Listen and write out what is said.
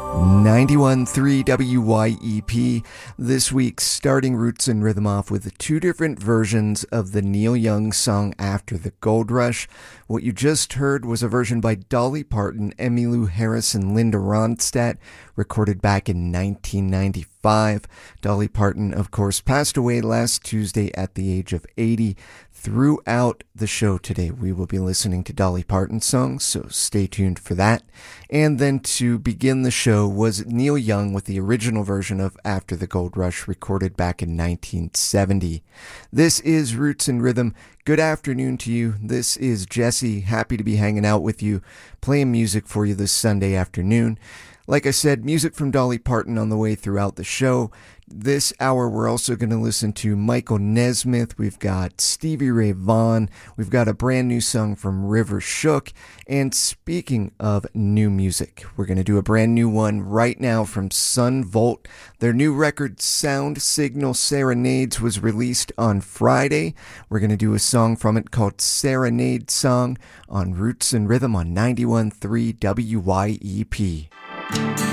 91.3 WYEP. This week, starting Roots and Rhythm off with two different versions of the Neil Young song After the Gold Rush. What you just heard was a version by Dolly Parton, Emmylou Harris, and Linda Ronstadt, recorded back in 1995. Dolly Parton, of course, passed away last Tuesday at the age of 80. Throughout the show today, we will be listening to Dolly Parton songs, so stay tuned for that. And then to begin the show was Neil Young with the original version of After the Gold Rush, recorded back in 1970. This is Roots and Rhythm. Good afternoon to you. This is Jesse. Happy to be hanging out with you, playing music for you this Sunday afternoon. Like I said, music from Dolly Parton on the way throughout the show. This hour, we're also going to listen to Michael Nesmith. We've got Stevie Ray Vaughan. We've got a brand new song from River Shook. And speaking of new music, we're going to do a brand new one right now from Sun Volt. Their new record, Sound Signal Serenades, was released on Friday. We're going to do a song from it called Serenade Song on Roots and Rhythm on 91.3 WYEP.